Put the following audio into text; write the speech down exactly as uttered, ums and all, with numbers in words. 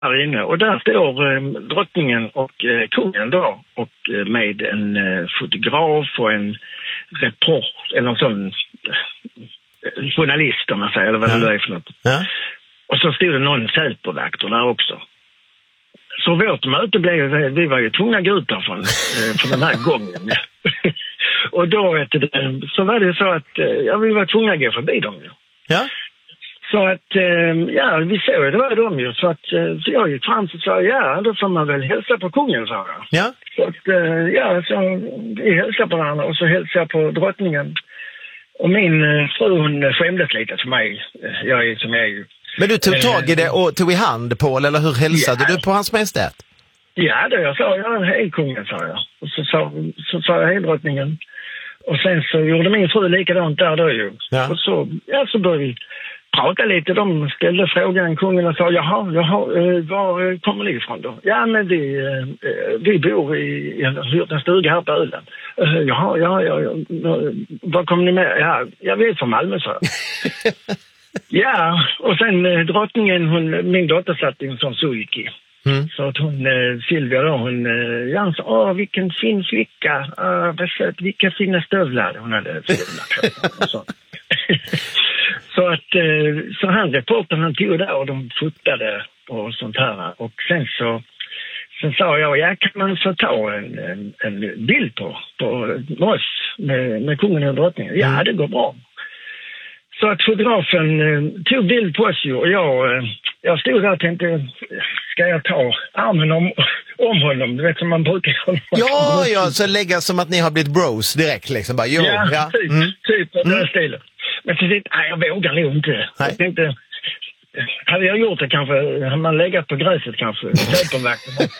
här inne. Och där står eh, drottningen och eh, kungen då. Och eh, med en eh, fotograf och en report, eller en sån eh, journalist om man säger, eller vad ja. det är för något. Ja. Och så stod det någon säkerhetsvakter där också. Så vårt möte blev, vi var ju tvungna att gå ut därifrån eh, för den här gången. Och då vet du, så var det så att eh, ja, vi var tvungna att gå förbi dem. Ja. Så att, eh, ja, vi såg det var de ju. Så att eh, så jag gick fram och sa, ja, då får man väl hälsa på kungen, sa jag. Ja. Så att, eh, ja, så vi hälsade på varandra och så hälsade jag på drottningen. Och min eh, fru, hon skämdes lite för mig. Jag är som jag är ju. Men du tog tag i det och tog i hand på, eller hur hälsade ja. du på hans majestät? Ja, det jag sa, jag är hej kungen, sa jag. Och så sa, så sa jag hej drottningen. Och sen så gjorde min fru likadant där då ju. Ja. Och så, ja, så började vi prata lite. De ställde frågan, kungen, och sa, jaha, jaha eh, var kommer ni ifrån då? Ja, men vi, eh, vi bor i en, en stuga här på Öland. Eh, jaha, ja, ja, ja, var kommer ni med? Ja, jag vet från Malmö, så. Ja, och sen eh, drottningen, hon, min dotter satt i en sån suiki. Mm. Så att hon, eh, Silvia då, hon, eh, ja, så, åh, vilken fin flicka, uh, vad söt, vilka fina stövlar hon hade stövlar på. Så. Så att, eh, så han, reportern, han tog där och de fotade och sånt här. Och sen så, sen sa jag, ja, kan man få ta en, en, en bild på, på oss med, med kungen och drottningen? Ja, mm. det går bra. Så att fotografen eh, tog bild på oss ju, och jag, eh, jag stod där och tänkte, ska jag ta armen om, om honom? Du vet som man brukar. Ja, ja, så lägga som att ni har blivit bros direkt liksom. Bara, jo, ja, ja, typ, mm. typ på mm. den stilen. Men så tänkte jag, jag vågar nog inte. Nej. Jag tänkte, hade jag gjort det kanske, hade man legat på gräset kanske, köpenvakten.